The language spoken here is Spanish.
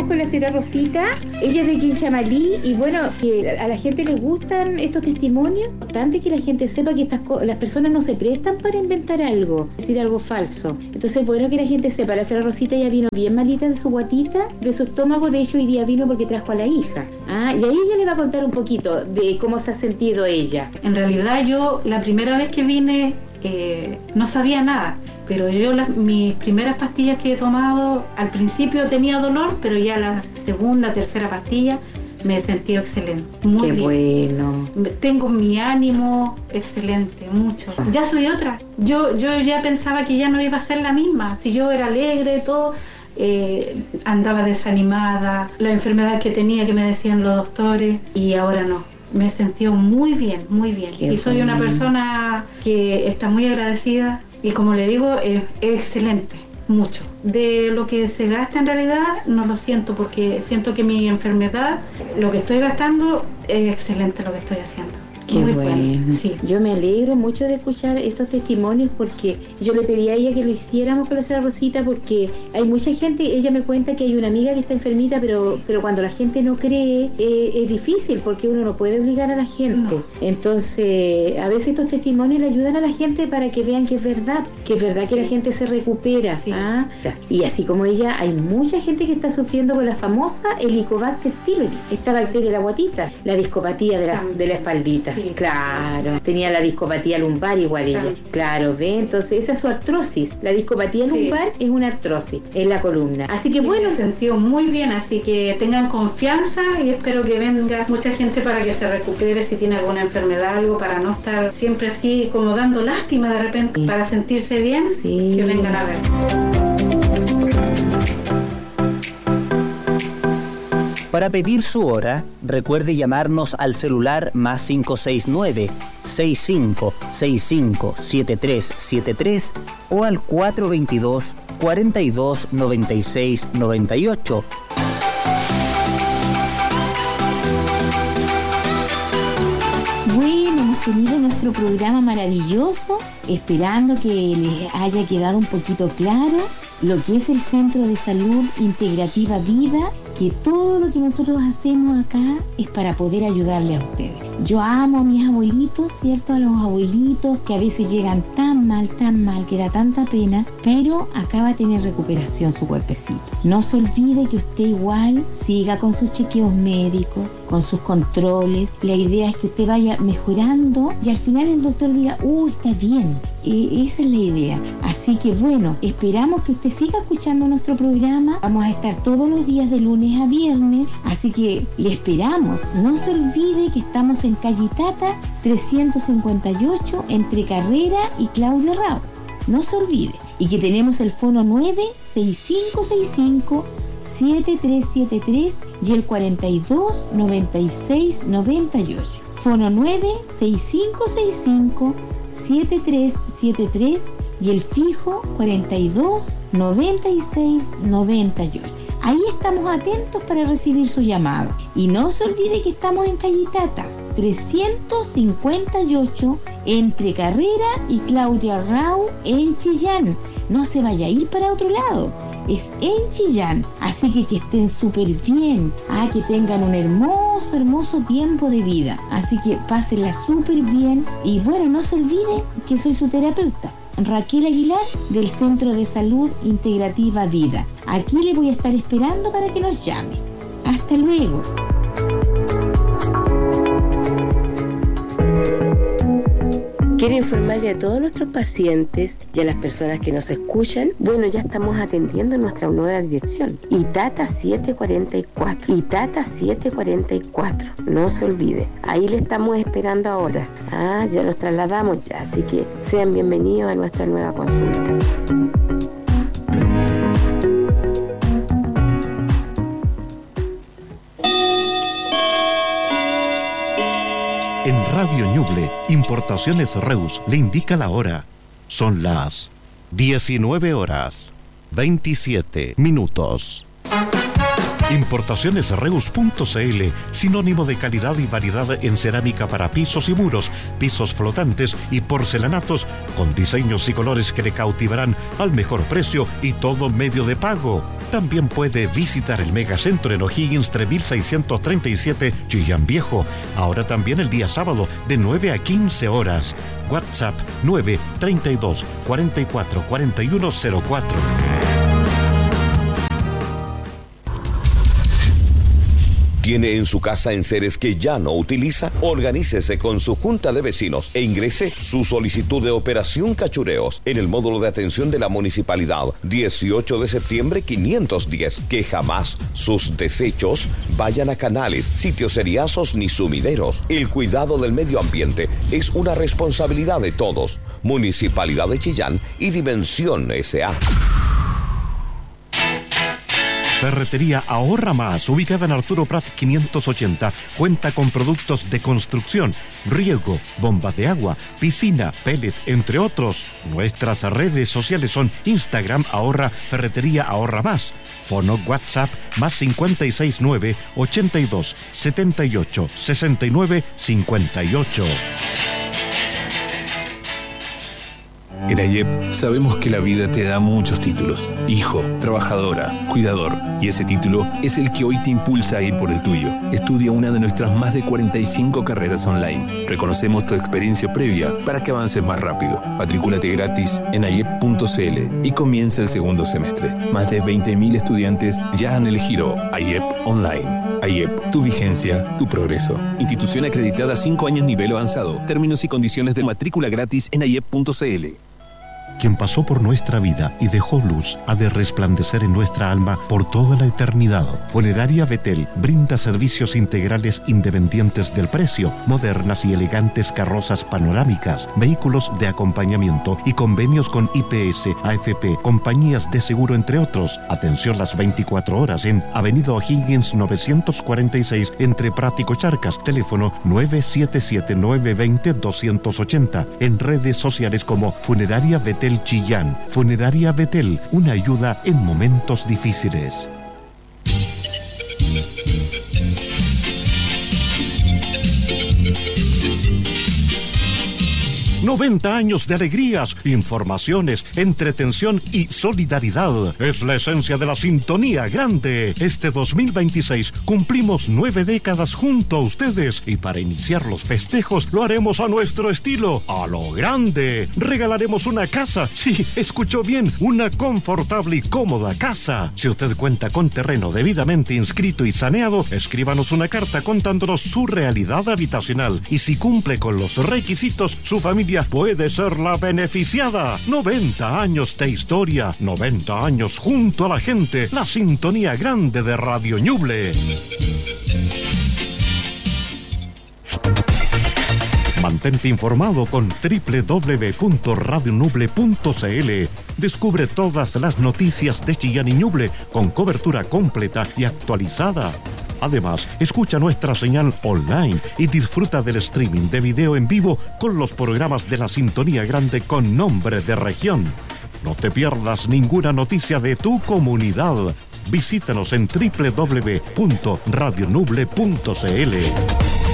estamos con la señora Rosita, ella es de Quinchamalí, y bueno, que a la gente les gustan estos testimonios. Es importante que la gente sepa que las personas no se prestan para inventar algo, decir algo falso. Entonces es bueno que la gente sepa. La señora Rosita ya vino bien malita de su guatita, de su estómago. De hecho, hoy día vino porque trajo a la hija. Y ahí ella le va a contar un poquito de cómo se ha sentido ella. En realidad yo, la primera vez que vine, no sabía nada. Pero yo mis primeras pastillas que he tomado, al principio tenía dolor, pero ya la segunda, tercera pastilla me he sentido excelente. Muy bien. Bueno. Tengo mi ánimo excelente, mucho. Ya soy otra. Yo ya pensaba que ya no iba a ser la misma. Si yo era alegre, todo, andaba desanimada, la enfermedad que tenía que me decían los doctores, y ahora no. Me he sentido muy bien, muy bien. Y soy una persona que está muy agradecida. Y como le digo, es excelente, mucho. De lo que se gasta en realidad no lo siento, porque siento que mi enfermedad, lo que estoy gastando, es excelente lo que estoy haciendo. Qué muy bueno. Sí. Yo me alegro mucho de escuchar estos testimonios, porque yo le pedí a ella que lo hiciéramos con la señora Rosita, porque hay mucha gente. Ella me cuenta que hay una amiga que está enfermita, pero cuando la gente no cree, es difícil, porque uno no puede obligar a la gente. No. Entonces, a veces estos testimonios le ayudan a la gente para que vean que es verdad sí. Que la gente se recupera. Sí. Y así como ella, hay mucha gente que está sufriendo con la famosa Helicobacter pylori, esta bacteria de la guatita, la discopatía de la espaldita. Sí, claro. Tenía la discopatía lumbar igual ella. Claro, ¿ve? Entonces esa es su artrosis. La discopatía lumbar es una artrosis en la columna. Así que bueno. Me he sentido muy bien, así que tengan confianza y espero que venga mucha gente para que se recupere si tiene alguna enfermedad, algo, para no estar siempre así como dando lástima de repente, para sentirse bien, que vengan a ver. Para pedir su hora, recuerde llamarnos al celular +569 65 65 7373 o al 422 42 96 98. Bueno, hemos tenido nuestro programa maravilloso, esperando que les haya quedado un poquito claro lo que es el Centro de Salud Integrativa Vida, que todo lo que nosotros hacemos acá es para poder ayudarle a ustedes. Yo amo a mis abuelitos, ¿cierto? A los abuelitos que a veces llegan tan mal, que da tanta pena, pero acá va a tener recuperación su cuerpecito. No se olvide que usted igual siga con sus chequeos médicos, con sus controles. La idea es que usted vaya mejorando y al final el doctor diga, está bien. Esa es la idea. Así que bueno, esperamos que usted siga escuchando nuestro programa. Vamos a estar todos los días de lunes a viernes, así que le esperamos. No se olvide que estamos en calle Tata 358 entre Carrera y Claudio Rao. No se olvide. Y que tenemos el fono 96565 7373 y el 42 96 98. Fono 96565 7373 y el fijo 42 96 98. Ahí estamos atentos para recibir su llamado. Y no se olvide que estamos en calle Tata 358 entre Carrera y Claudia Rao en Chillán. No se vaya a ir para otro lado, es en Chillán. Así que estén súper bien, que tengan un hermoso tiempo de vida. Así que pásenla súper bien. Y bueno, no se olvide que soy su terapeuta, Raquel Aguilar, del Centro de Salud Integrativa Vida. Aquí le voy a estar esperando para que nos llame. Hasta luego. Quiero informarle a todos nuestros pacientes y a las personas que nos escuchan, bueno, ya estamos atendiendo en nuestra nueva dirección, Itata 744, Itata 744, no se olvide, ahí le estamos esperando ahora, ya nos trasladamos ya, así que sean bienvenidos a nuestra nueva consulta. En Radio Ñuble, Importaciones Reus le indica la hora. Son las 19:27. Importacionesreus.cl, sinónimo de calidad y variedad en cerámica para pisos y muros, pisos flotantes y porcelanatos, con diseños y colores que le cautivarán al mejor precio y todo medio de pago. También puede visitar el megacentro en O'Higgins 3637 Chillán Viejo. Ahora también el día sábado de 9 a 15 horas. WhatsApp 932 44 4104. ¿Tiene en su casa enseres que ya no utiliza? Organícese con su junta de vecinos e ingrese su solicitud de operación cachureos en el módulo de atención de la municipalidad 18 de septiembre 510. Que jamás sus desechos vayan a canales, sitios seriazos ni sumideros. El cuidado del medio ambiente es una responsabilidad de todos. Municipalidad de Chillán y Dimensión S.A. Ferretería Ahorra Más, ubicada en Arturo Prat 580, cuenta con productos de construcción, riego, bombas de agua, piscina, pellet, entre otros. Nuestras redes sociales son Instagram Ahorra Ferretería Ahorra Más, fono WhatsApp más 569 82 78 69 58. En AIEP sabemos que la vida te da muchos títulos: hijo, trabajadora, cuidador, y ese título es el que hoy te impulsa a ir por el tuyo. Estudia una de nuestras más de 45 carreras online. Reconocemos tu experiencia previa para que avances más rápido. Matricúlate gratis en aiep.cl y comienza el segundo semestre. Más de 20.000 estudiantes ya han elegido AIEP Online. AIEP, tu vigencia, tu progreso. Institución acreditada 5 años nivel avanzado. Términos y condiciones de matrícula gratis en aiep.cl. Quien pasó por nuestra vida y dejó luz ha de resplandecer en nuestra alma por toda la eternidad. Funeraria Betel brinda servicios integrales independientes del precio, modernas y elegantes carrozas panorámicas, vehículos de acompañamiento y convenios con IPS, AFP, compañías de seguro, entre otros. Atención las 24 horas en Avenida O'Higgins 946 entre Prat y Cocharcas. Teléfono 977-920-280. En redes sociales como Funeraria Betel Chillán. Funeraria Betel, una ayuda en momentos difíciles. 90 años de alegrías, informaciones, entretención y solidaridad. Es la esencia de la Sintonía Grande. Este 2026 cumplimos 9 décadas junto a ustedes y para iniciar los festejos lo haremos a nuestro estilo, a lo grande. Regalaremos una casa. Sí, escuchó bien, una confortable y cómoda casa. Si usted cuenta con terreno debidamente inscrito y saneado, escríbanos una carta contándonos su realidad habitacional y si cumple con los requisitos, su familia puede ser la beneficiada. 90 años de historia, 90 años junto a la gente, la Sintonía Grande de Radio Ñuble. Mantente informado con www.radionuble.cl. Descubre todas las noticias de Chillán y Ñuble con cobertura completa y actualizada. Además, escucha nuestra señal online y disfruta del streaming de video en vivo con los programas de la Sintonía Grande con nombre de región. No te pierdas ninguna noticia de tu comunidad. Visítanos en www.radionuble.cl.